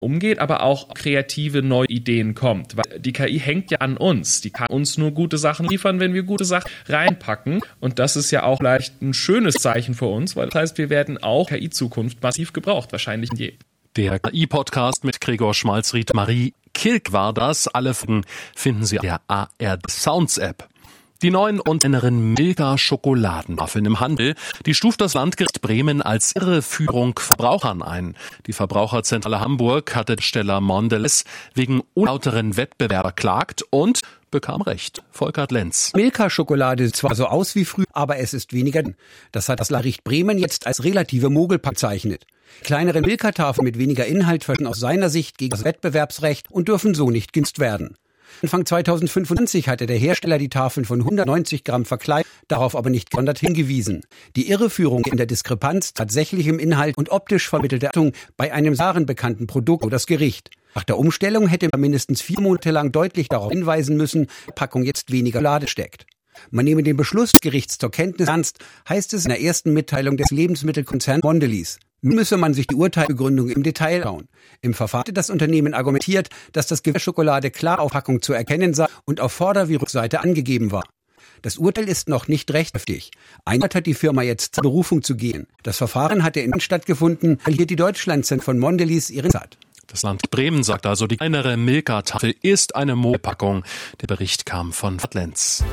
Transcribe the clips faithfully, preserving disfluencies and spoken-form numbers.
umgeht, aber auch kreative neue Ideen kommt. Weil die K I hängt ja an uns. Die kann uns nur gute Sachen liefern, wenn wir gute Sachen reinpacken. Und das ist ja auch vielleicht ein schönes Zeichen für uns, weil das heißt, wir werden auch K I-Zukunft massiv gebraucht, wahrscheinlich je. Der K I-Podcast mit Gregor Schmalzried, Marie Kilk war das. Alle Folgen finden Sie in der A R D Sounds App. Die neuen und inneren Milka-Schokoladenwaffeln im Handel, die stuft das Landgericht Bremen als Irreführung Verbrauchern ein. Die Verbraucherzentrale Hamburg hatte Steller Mondelez wegen unlauteren Wettbewerb verklagt und bekam Recht. Volkert Lenz. Milka-Schokolade sieht zwar so aus wie früher, aber es ist weniger. Das hat das Landgericht Bremen jetzt als relative Mogel bezeichnet. Kleinere Milka-Tafeln mit weniger Inhalt verstoßen aus seiner Sicht gegen das Wettbewerbsrecht und dürfen so nicht genutzt werden. Anfang zweitausendfünfundzwanzig hatte der Hersteller die Tafeln von hundertneunzig Gramm verkleinert, darauf aber nicht gesondert hingewiesen. Die Irreführung in der Diskrepanz tatsächlichem Inhalt und optisch vermittelte Wertung bei einem bekannten Produkt oder das Gericht. Nach der Umstellung hätte man mindestens vier Monate lang deutlich darauf hinweisen müssen, dass die Packung jetzt weniger Schokolade steckt. Man nehme den Beschluss des Gerichts zur Kenntnis ernst, heißt es in der ersten Mitteilung des Lebensmittelkonzerns Mondelez. Nun müsse man sich die Urteilsbegründung im Detail schauen. Im Verfahren hat das Unternehmen argumentiert, dass das Gewährschokolade klar auf Packung zu erkennen sei und auf Vorder- wie Rückseite angegeben war. Das Urteil ist noch nicht rechtskräftig. Einmal hat die Firma jetzt zur Berufung zu gehen. Das Verfahren hatte in stattgefunden, weil hier die Deutschlandzentrum von Mondelez ihren hat. Das Land Bremen sagt also, die kleinere Milka-Tafel ist eine Modepackung. Der Bericht kam von Lenz.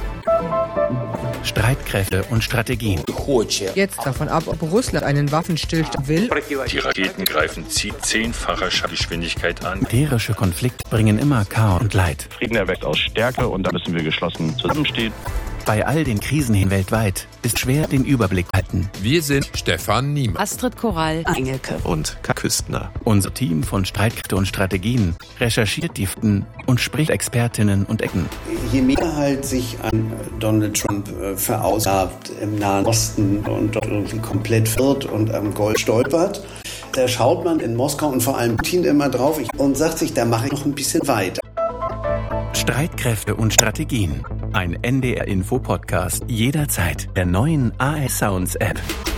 Streitkräfte und Strategien. Jetzt davon ab, ob Russland einen Waffenstillstand will. Die Raketen greifen zehnfacher Geschwindigkeit an. Militärische Konflikte bringen immer Chaos und Leid. Frieden erweckt aus Stärke und da müssen wir geschlossen zusammenstehen. Bei all den Krisen hin weltweit ist schwer den Überblick zu halten. Wir sind Stefan Niemann, Astrid Korall, Engelke und K. Küstner. Unser Team von Streitkräfte und Strategien recherchiert die Fakten und spricht Expertinnen und Ecken. Je mehr halt sich an Donald Trump äh, verausgabt im Nahen Osten und dort irgendwie komplett wird und am Gold stolpert, da schaut man in Moskau und vor allem Putin immer drauf und sagt sich, da mache ich noch ein bisschen weiter. Streitkräfte und Strategien. Ein N D R-Info-Podcast jederzeit der neuen A R D Sounds App.